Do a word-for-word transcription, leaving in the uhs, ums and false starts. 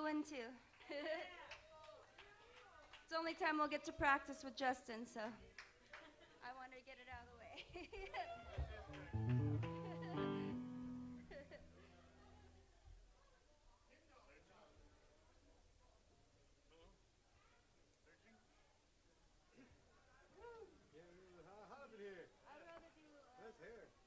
one too. It's the only time we'll get to practice with Justin, so I wanted to get it out of the way. Hot up in here. I'd rather do. Uh, Let's hear it.